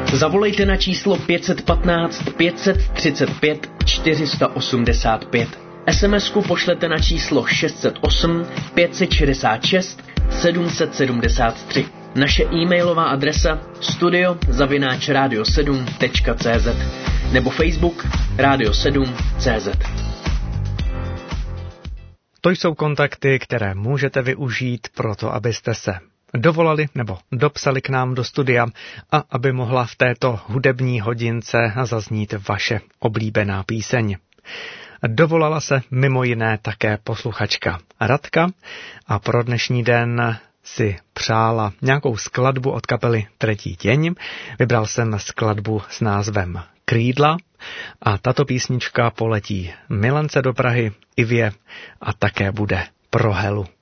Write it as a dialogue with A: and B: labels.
A: Zavolejte na číslo 515 535 485. SMS-ku pošlete na číslo 608 566 773. Naše e-mailová adresa studio@radio7.cz nebo Facebook Radio7.cz.
B: To jsou kontakty, které můžete využít proto, abyste se dovolali nebo dopsali k nám do studia a aby mohla v této hudební hodince zaznít vaše oblíbená píseň. Dovolala se mimo jiné také posluchačka Radka a pro dnešní den si přála nějakou skladbu od kapely Tretí těň. Vybral jsem skladbu s názvem Krídla a tato písnička poletí Milence do Prahy, Ivě a také bude pro Helu.